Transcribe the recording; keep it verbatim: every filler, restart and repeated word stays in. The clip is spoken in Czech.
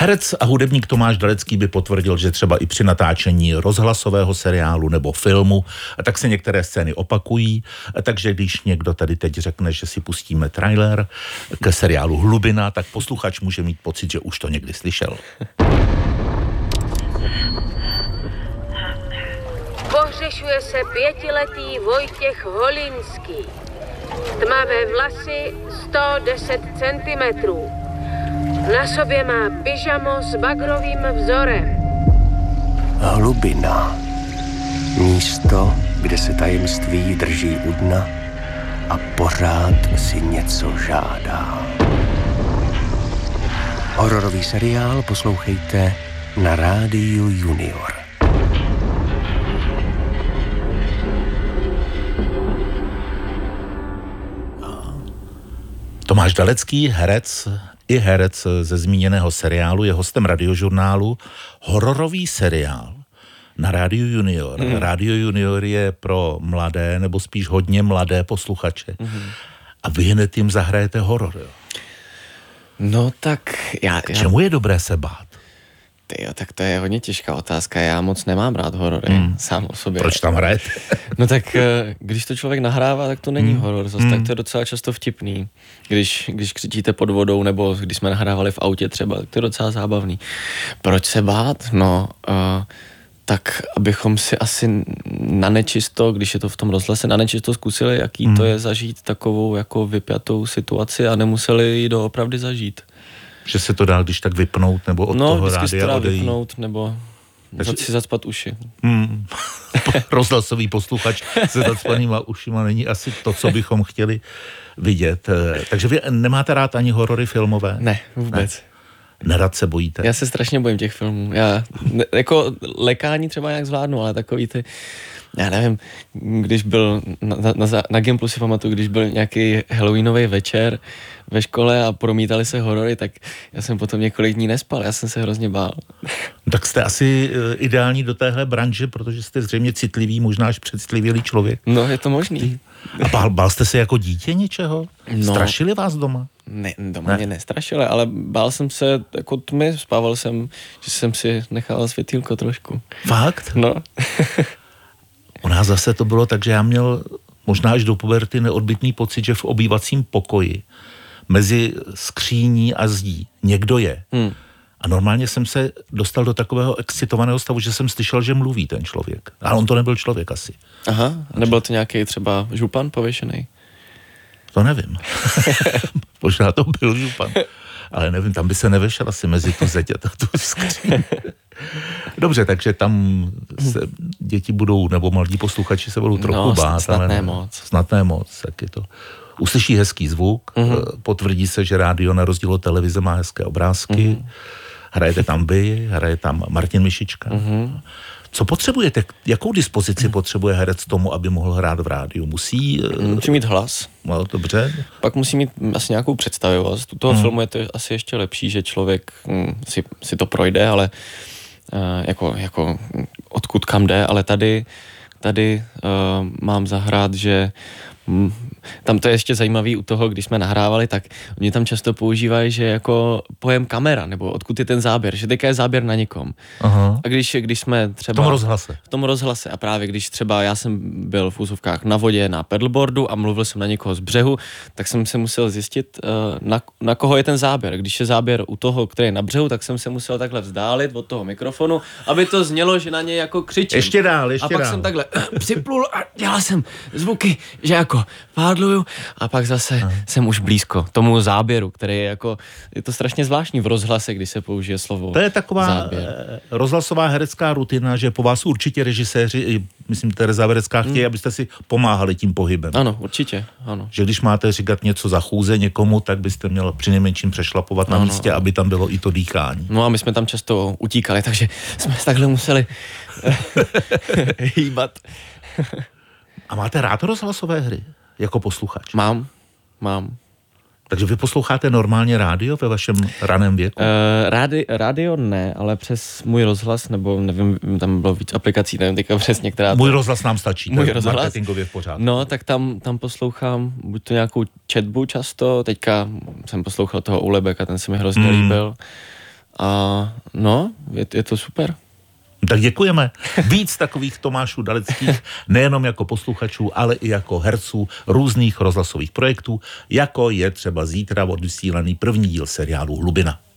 Herec a hudebník Tomáš Dalecký by potvrdil, že třeba i při natáčení rozhlasového seriálu nebo filmu, tak se některé scény opakují, takže když někdo tady teď řekne, že si pustíme trailer ke seriálu Hlubina, tak posluchač může mít pocit, že už to někdy slyšel. Pohřešuje se pětiletý Vojtěch Holinský. Tmavé vlasy sto deset centimetrů. Na sobě má pyžamo s bagrovým vzorem. Hlubina. Místo, kde se tajemství drží u dna a pořád si něco žádá. Hororový seriál poslouchejte na Rádiu Junior. Tomáš Dalecký, herec i herec ze zmíněného seriálu, je hostem Radiožurnálu. Hororový seriál na Rádiu Junior. Mm. Rádio Junior je pro mladé, nebo spíš hodně mladé posluchače. Mm. A vy hned jim zahrajete horor, jo? No tak já... K čemu je dobré se bát? Tyjo, tak to je hodně těžká otázka. Já moc nemám rád horory, mm. sám o sobě. Proč tam hrajete? No tak když to člověk nahrává, tak to není mm. horor. Zase mm. tak to je docela často vtipný. Když, když křičíte pod vodou, nebo když jsme nahrávali v autě třeba, tak to je docela zábavný. Proč se bát? No... Uh, tak abychom si asi na nečisto, když je to v tom rozhlase, na nečisto zkusili, jaký mm. to je zažít takovou jako vypjatou situaci a nemuseli ji doopravdy zažít. Že se to dá když tak vypnout, nebo od no, toho rádia odejít? No, odejít. vypnout, nebo Takže... si zacpat uši. Mm. Rozhlasový posluchač se zacpanýma ušima není asi to, co bychom chtěli vidět. Takže vy nemáte rád ani horory filmové? Ne, vůbec. Ne. Nerad se bojíte? Já se strašně bojím těch filmů. Já ne, jako lekání třeba nějak zvládnu, ale takový ty, já nevím, když byl na, na, na, na Gimplu si pamatuju, když byl nějaký halloweenový večer ve škole a promítali se horory, tak já jsem potom několik dní nespal, já jsem se hrozně bál. Tak jste asi ideální do téhle branže, protože jste zřejmě citlivý, možná až předstlivělý člověk. No, je to možný. A bál, bál jste se jako dítě něčeho? No, strašili vás doma? Ne, doma ne. mě nestrašili, ale bál jsem se jako tmy, spával jsem, že jsem si nechal světýlko trošku. Fakt? No. U nás zase to bylo tak, že já měl možná až do puberty neodbytný pocit, že v obývacím pokoji mezi skříní a zdí někdo je. Hmm. A normálně jsem se dostal do takového excitovaného stavu, že jsem slyšel, že mluví ten člověk. Ale on to nebyl člověk asi. Aha, nebyl to nějaký třeba župan pověšený? To nevím. Možná to byl župan. Ale nevím, tam by se nevešel asi mezi tu zeď a tu skříň. Dobře, takže tam se děti budou, nebo mladí posluchači se budou trochu no, bát. Snad ale ne moc. Snad ne moc, tak je to. Uslyší hezký zvuk, mm-hmm. potvrdí se, že rádio na rozdíl od televize má hezké obrázky, mm-hmm. hrajete tam vy, hraje tam Martin Mišička. Mm-hmm. Co potřebujete? Jakou dispozici mm-hmm. potřebuje herec tomu, aby mohl hrát v rádiu? Musí... Musí mít hlas. No, dobře. Pak musí mít asi nějakou představivost. U toho mm. filmu je to asi ještě lepší, že člověk mm, si, si to projde, ale uh, jako, jako odkud kam jde, ale tady, tady uh, mám zahrát, že mm, tam to je ještě zajímavý u toho, když jsme nahrávali, tak oni tam často používají, že jako pojem kamera, nebo odkud je ten záběr, že teďka je záběr na někom. Aha. A když, když jsme třeba... V tom rozhlase. V tom rozhlase a právě když třeba já jsem byl v úzovkách na vodě na paddleboardu a mluvil jsem na někoho z břehu, tak jsem se musel zjistit, na, na koho je ten záběr. Když je záběr u toho, který je na břehu, tak jsem se musel takhle vzdálit od toho mikrofonu, aby to znělo, že na něj jako křičím. Ještě dál, ještě A pak dál. jsem takhle připlul a dělal jsem zvuky, že jako pádluju a pak zase Aha. jsem už blízko tomu záběru, který je jako, je to strašně zvláštní v rozhlase, když se použije slovo To je taková záběr. rozhlasová herecká rutina, že po vás určitě režiséři, myslím Tereza Verecká, chtějí, hmm. abyste si pomáhali tím pohybem. Ano, určitě, ano. Že když máte říkat něco za chůze někomu, tak byste měl přinejmenším přešlapovat ano. na místě, aby tam bylo i to dýchání. No a my jsme tam často utíkali, takže jsme takhle museli hýbat. A máte rád rozhlasové hry? Jako posluchač? Mám, mám. Takže vy posloucháte normálně rádio ve vašem raném věku? Uh, rádi, rádio ne, ale přes můj rozhlas, nebo nevím, tam bylo víc aplikací, nevím teďka přesně, která... Můj rozhlas nám stačí, můj rozhlas, marketingově v pořádku. No, tak tam, tam poslouchám buď to nějakou četbu často, teďka jsem poslouchal toho Ulebeka, ten se mi hrozně mm. líbil. A no, je, je to super. Tak děkujeme. Víc takových Tomášů Daleckých, nejenom jako posluchačů, ale i jako herců různých rozhlasových projektů, jako je třeba zítra odvysílaný první díl seriálu Hlubina.